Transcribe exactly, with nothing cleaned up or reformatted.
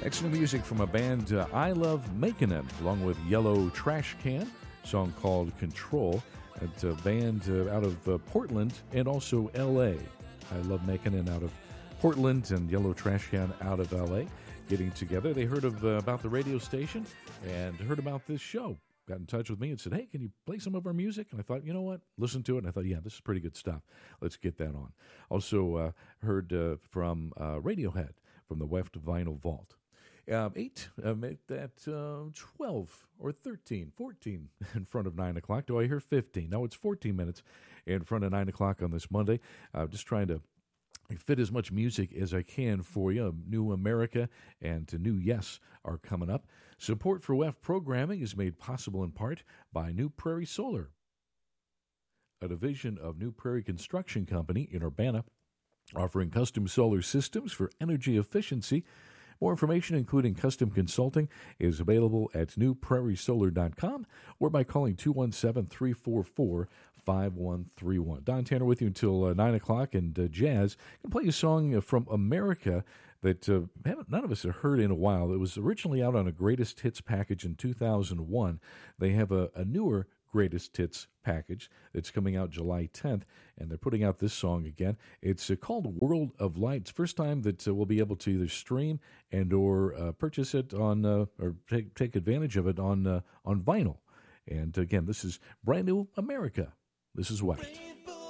Excellent music from a band, uh, I Love Makinen, along with Yellow Trash Can, a song called Control. It's a band uh, out of uh, Portland and also L A. I Love Makinen out of Portland and Yellow Trash Can out of L A getting together. They heard of uh, about the radio station and heard about this show. Got in touch with me and said, hey, can you play some of our music? And I thought, you know what? Listen to it. And I thought, yeah, this is pretty good stuff. Let's get that on. Also uh, heard uh, from uh, Radiohead from the Weft Vinyl Vault. Um, eight, um, at uh, twelve or thirteen, fourteen in front of nine o'clock. Do I hear fifteen? No, it's fourteen minutes in front of nine o'clock on this Monday. Uh, just trying to fit as much music as I can for you. New America and New Yes are coming up. Support for W E F programming is made possible in part by New Prairie Solar, a division of New Prairie Construction Company in Urbana, offering custom solar systems for energy efficiency. More information, including custom consulting, is available at new prairie solar dot com or by calling two one seven, three four four, five one three one. Don Tanner with you until uh, nine o'clock, and uh, Jazz can play a song from America that uh, haven't, none of us have heard in a while. It was originally out on a Greatest Hits package in two thousand one. They have a, a newer Greatest Hits package that's coming out July tenth, and they're putting out this song again. It's uh, called World of Lights. First time that uh, we'll be able to either stream and or uh, purchase it on uh, or take take advantage of it on uh, on vinyl. And again, this is brand new America. This is Weft.